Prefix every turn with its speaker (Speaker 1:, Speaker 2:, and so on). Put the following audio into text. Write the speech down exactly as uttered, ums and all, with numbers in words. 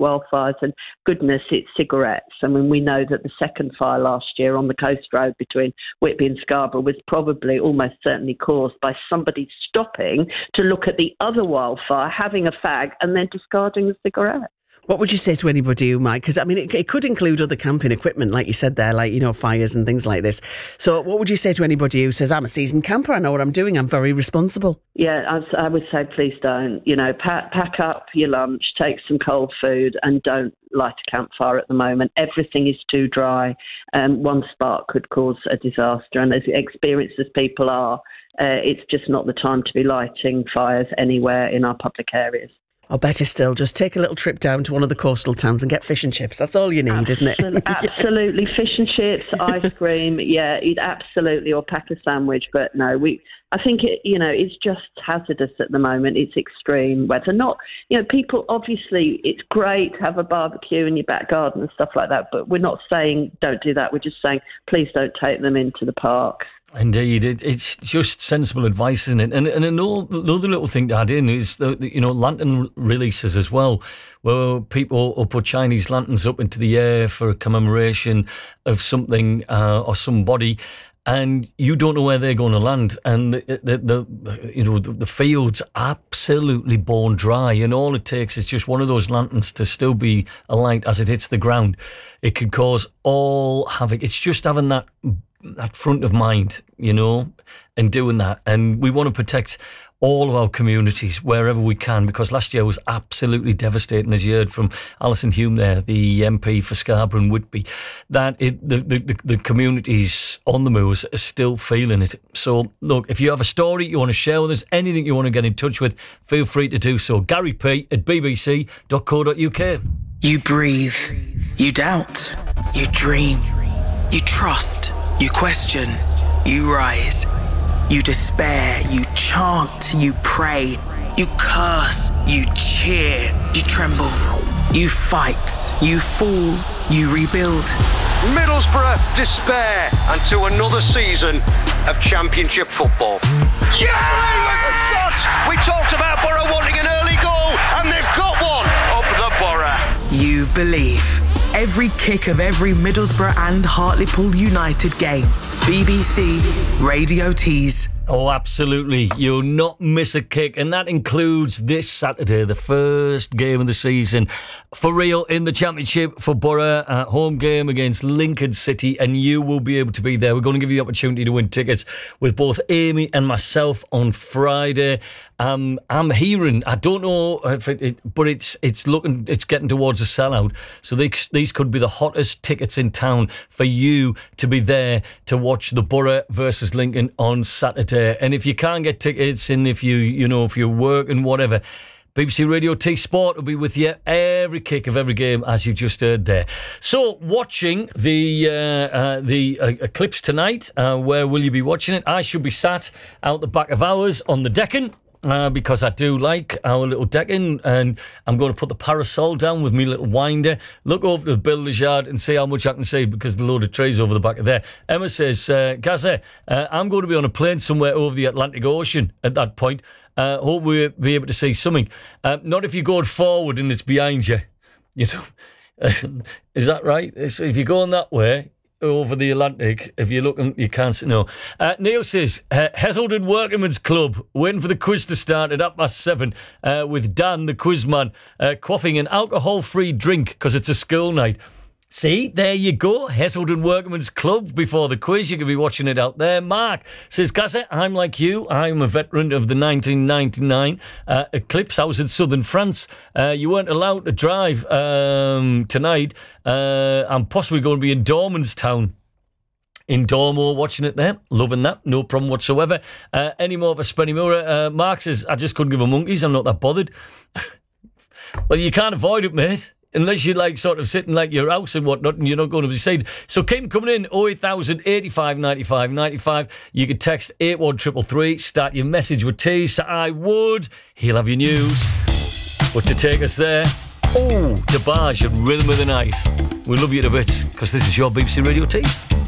Speaker 1: wildfires, and goodness, it's cigarettes. I mean, we know that the second fire last year on the coast road between Whitby and Scarborough was probably almost certainly caused by somebody stopping to look at the other wildfire, having a fag, and then discarding the cigarette.
Speaker 2: What would you say to anybody who might? Because, I mean, it, it could include other camping equipment, like you said there, like, you know, fires and things like this. So what would you say to anybody who says, I'm a seasoned camper, I know what I'm doing, I'm very responsible?
Speaker 1: Yeah, I, I would say please don't. You know, pack, pack up your lunch, take some cold food, and don't light a campfire at the moment. Everything is too dry. Um, one spark could cause a disaster. And as experienced as people are, uh, it's just not the time to be lighting fires anywhere in our public areas.
Speaker 2: Or better still, just take a little trip down to one of the coastal towns and get fish and chips. That's all you need,
Speaker 1: Absol-
Speaker 2: isn't it?
Speaker 1: Absolutely. Fish and chips, ice cream, yeah, eat absolutely, or pack a sandwich. But no, we. I think, it, you know, it's just hazardous at the moment. It's extreme weather. Not, you know, people, obviously, it's great to have a barbecue in your back garden and stuff like that, but we're not saying don't do that. We're just saying please don't take them into the parks.
Speaker 3: Indeed, it, it's just sensible advice, isn't it? And, and another, another little thing to add in is the, you know, lantern releases as well, where people will put Chinese lanterns up into the air for a commemoration of something uh, or somebody, and you don't know where they're going to land, and the, the, the you know the, the fields absolutely bone dry, and all it takes is just one of those lanterns to still be alight as it hits the ground. It could cause all havoc. It's just having that. that front of mind, you know, and doing that. And we want to protect all of our communities wherever we can, because last year was absolutely devastating, as you heard from Alison Hume there, the M P for Scarborough and Whitby, that it, the, the, the communities on the moors are still feeling it. So, look, if you have a story you want to share with us, anything you want to get in touch with, feel free to do so. Gary P at b b c dot co dot u k.
Speaker 4: You breathe, you doubt, you dream, you trust, you question, you rise, you despair, you chant, you pray, you curse, you cheer, you tremble, you fight, you fall, you rebuild.
Speaker 5: Middlesbrough despair, and to another season of Championship football. Yeah! Look at we talked about Borough wanting an early goal, and they've got one. Up the Borough.
Speaker 4: You believe. Every kick of every Middlesbrough and Hartlepool United game. B B C Radio Tees.
Speaker 3: Oh, absolutely. You'll not miss a kick. And that includes this Saturday, the first game of the season. For real, in the Championship for Borough, a home game against Lincoln City. And you will be able to be there. We're going to give you the opportunity to win tickets with both Amy and myself on Friday. Um, I'm hearing, I don't know if it, it, but it's it's looking, it's getting towards a sellout. So these, these could be the hottest tickets in town for you to be there to watch the Borough versus Lincoln on Saturday. And if you can't get tickets, and if you, you know, if you're working, whatever, B B C Radio T Sport will be with you every kick of every game, as you just heard there. So, watching the uh, uh, the uh, eclipse tonight, uh, where will you be watching it? I should be sat out the back of ours on the decking. Uh, because I do like our little decking, and I'm going to put the parasol down with me little winder, look over the builder's yard and see how much I can see, because there's a load of trees over the back of there. Emma says, uh, Gazza, uh, I'm going to be on a plane somewhere over the Atlantic Ocean at that point. Uh, hope we'll be able to see something. Uh, not if you're going forward and it's behind you. You know, is that right? So if you're going that way, over the Atlantic, if you're looking, you can't see. No. Uh, Neil says, uh, Heselden Workingmen's Club, waiting for the quiz to start at half past seven uh, with Dan, the quizman, uh, quaffing an alcohol-free drink because it's a school night. See, there you go. Heselden Workingmen's Club before the quiz. You can be watching it out there. Mark says, Gaza, I'm like you. I'm a veteran of the nineteen ninety-nine uh, eclipse. I was in southern France. Uh, you weren't allowed to drive um, tonight. Uh, I'm possibly going to be in Dormanstown. In Dormo, watching it there. Loving that. No problem whatsoever. Uh, any more for Spenny Moore? Uh, Mark says, I just couldn't give a monkeys. I'm not that bothered. Well, you can't avoid it, mate. Unless you're like sort of sitting like your house and whatnot, and you're not going to be seen. So keep coming in, oh eight thousand, eighty-five, ninety-five, ninety-five. You can text eight one three three three. Start your message with T. So I would. He'll have your news. But to take us there, oh, DeBarge and Rhythm of the Night. We love you to bits, because this is your B B C Radio T.